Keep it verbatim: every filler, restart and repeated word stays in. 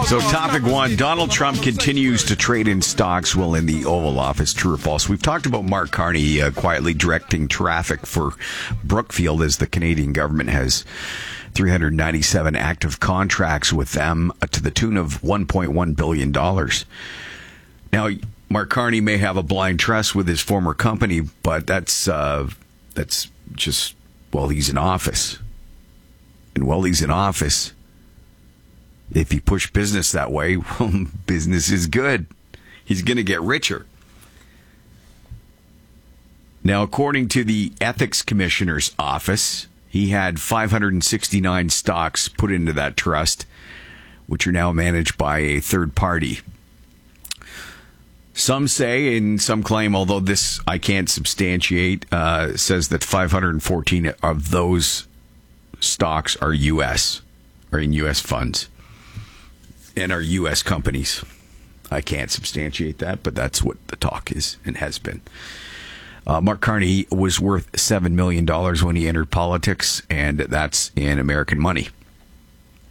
So topic one, Donald Trump continues to trade in stocks while in the Oval Office. True or false? We've talked about Mark Carney uh, quietly directing traffic for Brookfield as the Canadian government has three hundred ninety-seven active contracts with them uh, to the tune of one point one billion dollars. Now, Mark Carney may have a blind trust with his former company, but that's uh, that's just while he's in office. And while he's in office, if you push business that way, well, business is good. He's going to get richer. Now, according to the Ethics Commissioner's office, he had five hundred sixty-nine stocks put into that trust, which are now managed by a third party. Some say, and some claim, although this I can't substantiate, uh, says that five hundred fourteen of those stocks are U S, are in U S funds, and are U S companies. I can't substantiate that, but that's what the talk is and has been. Uh, Mark Carney was worth seven million dollars when he entered politics, and that's in American money.